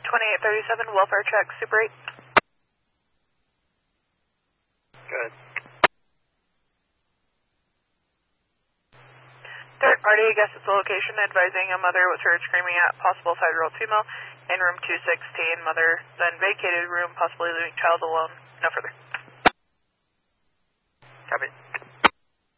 2837, welfare check, Super 8. Good. Third party guessed its location, advising a mother was heard screaming at possible side-roll female in room 216. Mother then vacated room, possibly leaving child alone. No further. Copy.